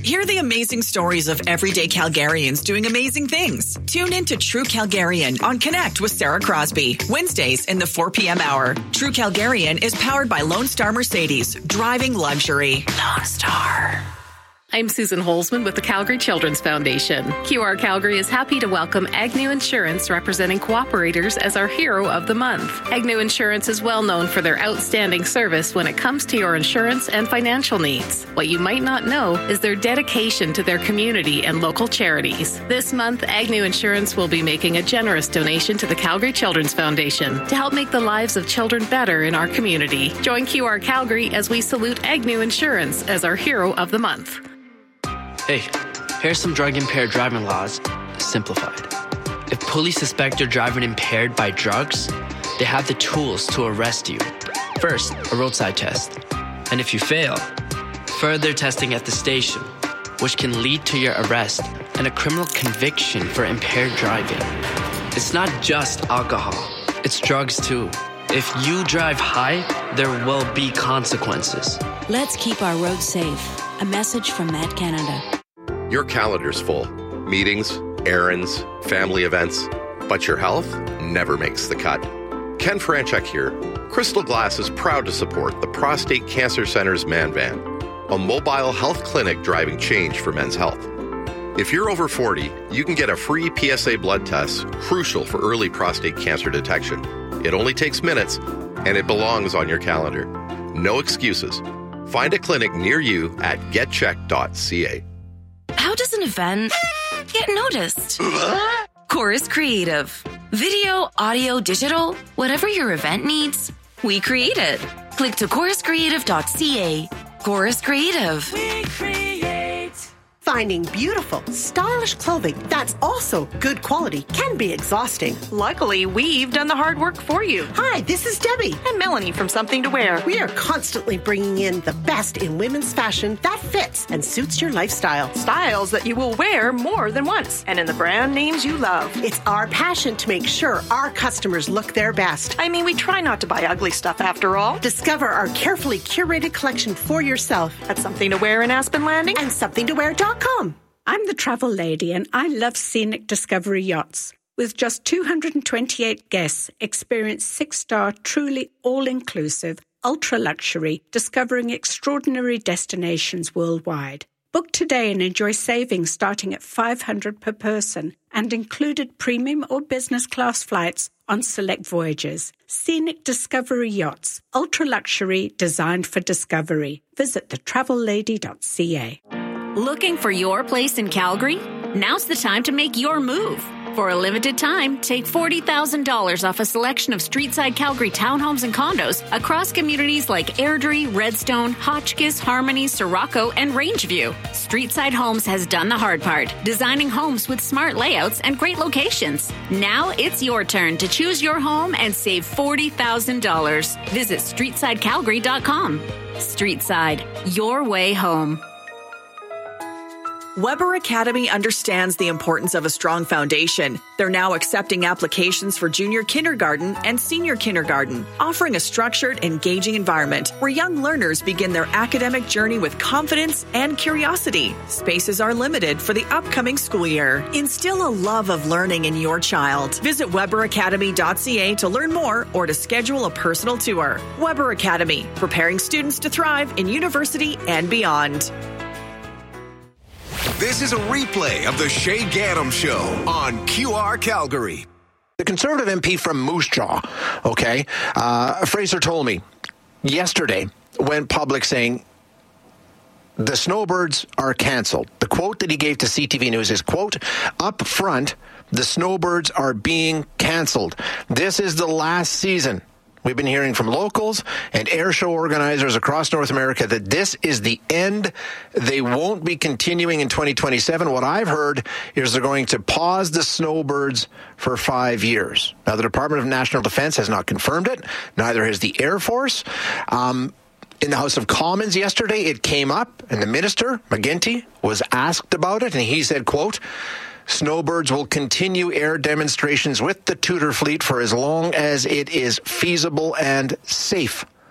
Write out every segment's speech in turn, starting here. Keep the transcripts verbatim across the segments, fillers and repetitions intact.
Hear the amazing stories of everyday Calgarians doing amazing things. Tune in to True Calgarian on Connect with Sarah Crosby, Wednesdays in the four p.m. hour. True Calgarian is powered by Lone Star Mercedes, driving luxury. Lone Star. I'm Susan Holzman with the Calgary Children's Foundation. Q R Calgary is happy to welcome Agnew Insurance, representing cooperators, as our Hero of the Month. Agnew Insurance is well known for their outstanding service when it comes to your insurance and financial needs. What you might not know is their dedication to their community and local charities. This month, Agnew Insurance will be making a generous donation to the Calgary Children's Foundation to help make the lives of children better in our community. Join Q R Calgary as we salute Agnew Insurance as our Hero of the Month. Hey, here's some drug-impaired driving laws, simplified. If police suspect you're driving impaired by drugs, they have the tools to arrest you. First, a roadside test. And if you fail, further testing at the station, which can lead to your arrest and a criminal conviction for impaired driving. It's not just alcohol, it's drugs too. If you drive high, there will be consequences. Let's keep our roads safe. A message from Met Canada. Your calendar's full. Meetings, errands, family events. But your health never makes the cut. Ken Franchuk here. Crystal Glass is proud to support the Prostate Cancer Center's Man Van, a mobile health clinic driving change for men's health. If you're over forty, you can get a free P S A blood test, crucial for early prostate cancer detection. It only takes minutes, and it belongs on your calendar. No excuses. Find a clinic near you at get check dot c a. How does an event get noticed? Chorus Creative. Video, audio, digital, whatever your event needs, we create it. Click to chorus creative dot c a. Chorus Creative. We create. Finding beautiful, stylish clothing that's also good quality can be exhausting. Luckily, we've done the hard work for you. Hi, this is Debbie. And Melanie from Something to Wear. We are constantly bringing in the best in women's fashion that fits and suits your lifestyle. Styles that you will wear more than once, and in the brand names you love. It's our passion to make sure our customers look their best. I mean, we try not to buy ugly stuff after all. Discover our carefully curated collection for yourself at Something to Wear in Aspen Landing and something to wear dot com. I'm the travel lady and I love Scenic Discovery Yachts. With just two hundred twenty-eight guests, experience six-star, truly all-inclusive, ultra-luxury, discovering extraordinary destinations worldwide. Book today and enjoy savings starting at five hundred dollars per person and included premium or business class flights on select voyages. Scenic Discovery Yachts, ultra-luxury, designed for discovery. Visit the travel lady dot c a. Looking for your place in Calgary? Now's the time to make your move. For a limited time, take forty thousand dollars off a selection of Streetside Calgary townhomes and condos across communities like Airdrie, Redstone, Hotchkiss, Harmony, Sirocco, and Rangeview. Streetside Homes has done the hard part, designing homes with smart layouts and great locations. Now it's your turn to choose your home and save forty thousand dollars. Visit streetside calgary dot com. Streetside, your way home. Weber Academy understands the importance of a strong foundation. They're now accepting applications for junior kindergarten and senior kindergarten, offering a structured, engaging environment where young learners begin their academic journey with confidence and curiosity. Spaces are limited for the upcoming school year. Instill a love of learning in your child. Visit weber academy dot c a to learn more or to schedule a personal tour. Weber Academy, preparing students to thrive in university and beyond. This is a replay of the Shay Gaddam Show on Q R Calgary. The Conservative M P from Moose Jaw, okay, uh, Fraser told me yesterday, went public saying the snowbirds are canceled. The quote that he gave to C T V News is, quote, up front, the snowbirds are being canceled. This is the last season. We've been hearing from locals and air show organizers across North America that this is the end. They won't be continuing in twenty twenty-seven. What I've heard is they're going to pause the snowbirds for five years. Now, the Department of National Defense has not confirmed it. Neither has the Air Force. Um, in the House of Commons yesterday, it came up, and the Minister, McGuinty, was asked about it, and he said, quote, snowbirds will continue air demonstrations with the Tudor fleet for as long as it is feasible and safe,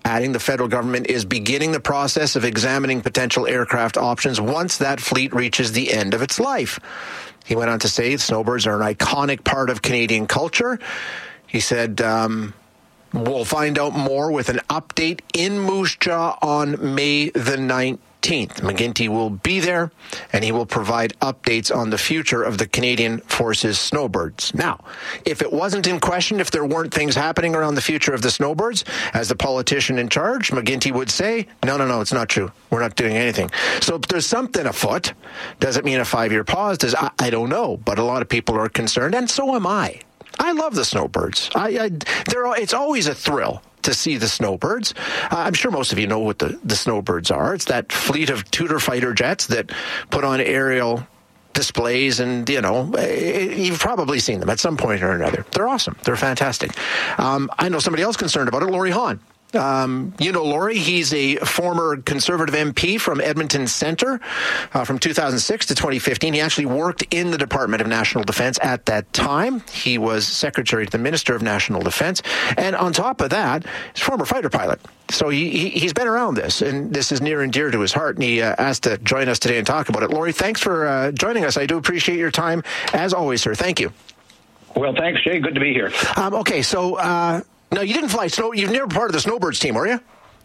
adding the federal government is beginning the process of examining potential aircraft options once that fleet reaches the end of its life. He went on to say snowbirds are an iconic part of Canadian culture. He said, um, we'll find out more with an update in Moose Jaw on May the nineteenth. McGuinty will be there, and he will provide updates on the future of the Canadian Forces snowbirds. Now, if it wasn't in question, if there weren't things happening around the future of the snowbirds, as the politician in charge, McGuinty would say, no, no, no, it's not true. We're not doing anything. So if there's something afoot, does it mean a five-year pause? Does I, I don't know, but a lot of people are concerned, and so am I. I love the snowbirds. I, I, they're, it's always a thrill to see the snowbirds. Uh, I'm sure most of you know what the, the snowbirds are. It's that fleet of Tudor fighter jets that put on aerial displays, and, you know, you've probably seen them at some point or another. They're awesome. They're fantastic. Um, I know somebody else concerned about it, Laurie Hahn. Um, you know Laurie, he's a former Conservative M P from Edmonton Centre uh, from two thousand six to twenty fifteen. He actually worked in the Department of National Defence at that time. He was Secretary to the Minister of National Defence. And on top of that, he's a former fighter pilot. So he, he, he's been around this, and this is near and dear to his heart, and he uh, asked to join us today and talk about it. Laurie, thanks for uh, joining us. I do appreciate your time, as always, sir. Thank you. Well, thanks, Jay. Good to be here. Um, okay, so... Uh, No, you didn't fly snow. You've never part of the snowbirds team, were you?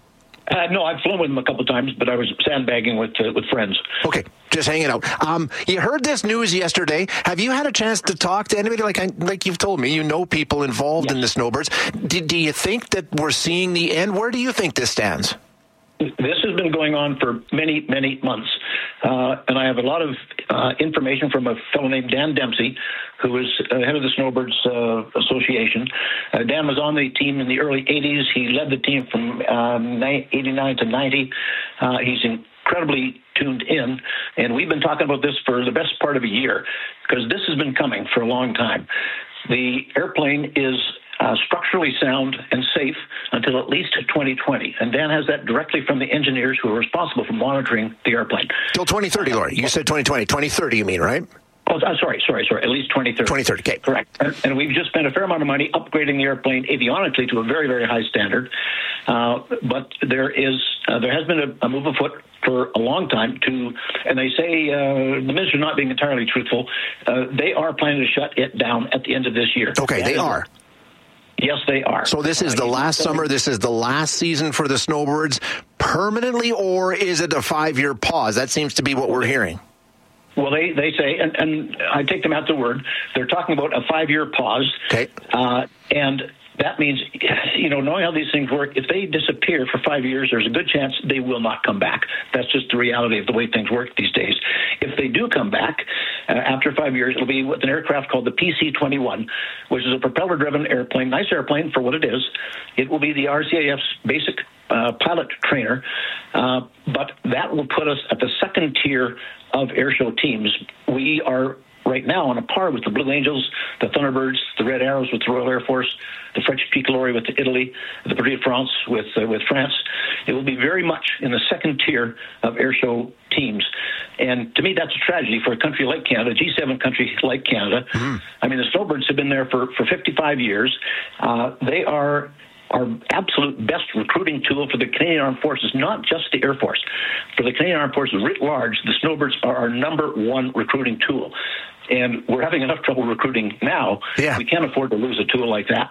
Uh, no, I've flown with them a couple of times, but I was sandbagging with uh, with friends. Okay, just hanging out. Um, you heard this news yesterday. Have you had a chance to talk to anybody? Like I, like you've told me, you know people involved yes. in the snowbirds. Do, do you think that we're seeing the end? Where do you think this stands? This has been going on for many, many months. Uh, and I have a lot of uh, information from a fellow named Dan Dempsey, who is uh, head of the Snowbirds uh, Association. Uh, Dan was on the team in the early eighties. He led the team from um, eighty-nine to ninety. Uh, he's incredibly tuned in. And we've been talking about this for the best part of a year, because this has been coming for a long time. The airplane is Uh, structurally sound and safe until at least twenty twenty. And Dan has that directly from the engineers who are responsible for monitoring the airplane. Till twenty thirty, Laurie. You said twenty twenty. twenty thirty, you mean, right? Oh, uh, sorry, sorry, sorry. At least twenty thirty. twenty thirty, okay. Correct. And, and we've just spent a fair amount of money upgrading the airplane avionically to a very, very high standard. Uh, but there is, uh, there has been a, a move afoot for a long time to, and they say, uh, the minister not being entirely truthful, uh, they are planning to shut it down at the end of this year. Okay, they are. Yes, they are. So this is the last summer, this is the last season for the snowbirds permanently, or is it a five-year pause? That seems to be what we're hearing. Well, they, they say, and, and I take them at their word, they're talking about a five-year pause. Okay. Uh, and that means, you know, knowing how these things work, if they disappear for five years, there's a good chance they will not come back. That's just the reality of the way things work these days. If they do come back uh, after five years, it'll be with an aircraft called the P C twenty-one, which is a propeller-driven airplane, nice airplane for what it is. It will be the R C A F's basic uh, pilot trainer, uh, but that will put us at the second tier of airshow teams. We are right now on a par with the Blue Angels, the Thunderbirds, the Red Arrows with the Royal Air Force, the French Picolori with Italy, the Petit de France with uh, with France. It will be very much in the second tier of airshow teams. And to me, that's a tragedy for a country like Canada, a G seven country like Canada. Mm. I mean, the Snowbirds have been there for, for fifty-five years. Uh, they are our absolute best recruiting tool for the Canadian Armed Forces, not just the Air Force. For the Canadian Armed Forces writ large, the Snowbirds are our number one recruiting tool. And we're having enough trouble recruiting now. Yeah. We can't afford to lose a tool like that.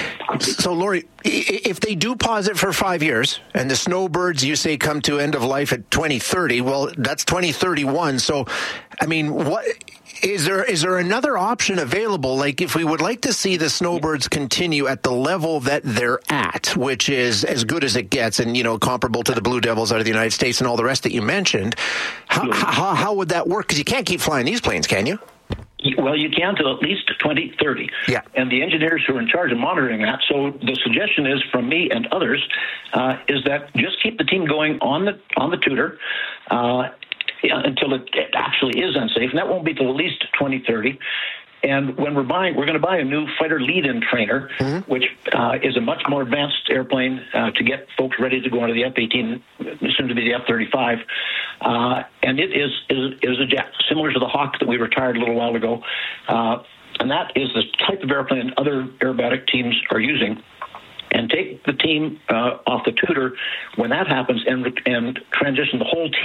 So, Laurie, if they do pause it for five years, and the Snowbirds, you say, come to end of life at twenty thirty, well, that's twenty thirty-one. So, I mean, what is there? Is there another option available? Like, if we would like to see the Snowbirds continue at the level that they're at, which is as good as it gets, and, you know, comparable to the Blue Devils out of the United States and all the rest that you mentioned, how, how, how would that work? Because you can't keep flying these planes, can you? Well, you can till at least twenty thirty. Yeah. And the engineers who are in charge of monitoring that. So the suggestion is from me and others uh, is that just keep the team going on the on the Tudor uh, until it actually is unsafe, and that won't be till at least twenty thirty. And when we're buying, we're going to buy a new fighter lead-in trainer, mm-hmm. which uh, is a much more advanced airplane uh, to get folks ready to go into the F eighteen, soon to be the F thirty-five. Uh, and it is, is is a jet, similar to the Hawk that we retired a little while ago. Uh, and that is the type of airplane other aerobatic teams are using. and take the team uh, off the tutor when that happens, and and transition the whole team